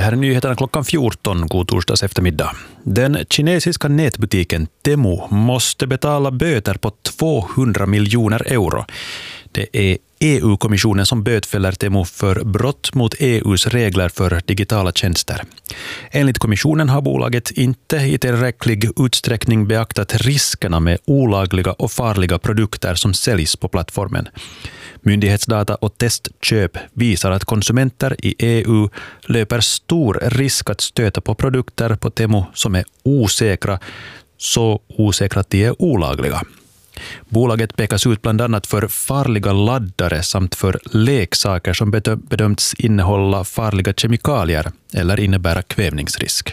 här är nyheterna klockan 14, god torsdags eftermiddag. Den kinesiska nätbutiken Temu måste betala böter på 200 miljoner euro. Det är EU-kommissionen som bötfäller Temu för brott mot EUs regler för digitala tjänster. Enligt kommissionen har bolaget inte i tillräcklig utsträckning beaktat riskerna med olagliga och farliga produkter som säljs på plattformen. Myndighetsdata och testköp visar att konsumenter i EU löper stor risk att stöta på produkter på Temu som är osäkra, så osäkra att de är olagliga. Bolaget pekas ut bland annat för farliga laddare samt för leksaker som bedömts innehålla farliga kemikalier eller innebära kvävningsrisk.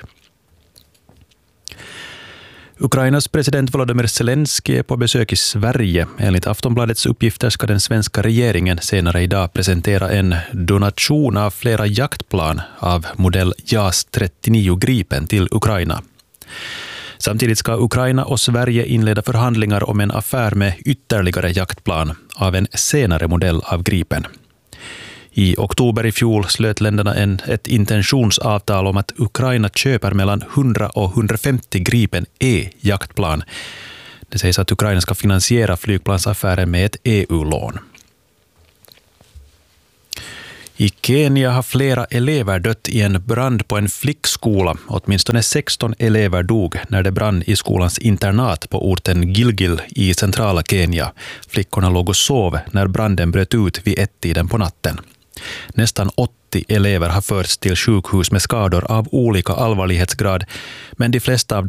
Ukrainas president Volodymyr Zelensky är på besök i Sverige. Enligt Aftonbladets uppgifter ska den svenska regeringen senare idag presentera en donation av flera jaktplan av modell JAS 39 Gripen till Ukraina. Samtidigt ska Ukraina och Sverige inleda förhandlingar om en affär med ytterligare jaktplan av en senare modell av Gripen. I oktober i fjol slöt länderna ett intentionsavtal om att Ukraina köper mellan 100 och 150 Gripen E-jaktplan. Det sägs att Ukraina ska finansiera flygplansaffären med ett EU-lån. I Kenya har flera elever dött i en brand på en flickskola. Åtminstone 16 elever dog när det brann i skolans internat på orten Gilgil i centrala Kenya. Flickorna låg och sov när branden bröt ut vid 1-tiden på natten. Nästan 80 elever har förts till sjukhus med skador av olika allvarlighetsgrad, men de flesta av